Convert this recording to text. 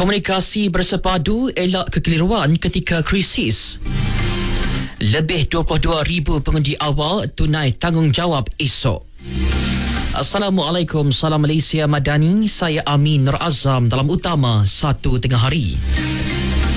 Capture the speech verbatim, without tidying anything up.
Komunikasi bersepadu elak kekeliruan ketika krisis. Lebih dua puluh dua ribu pengundi awal tunai tanggungjawab esok. Assalamualaikum, salam Malaysia Madani. Saya Amin Nur Azam dalam utama satu tengah hari.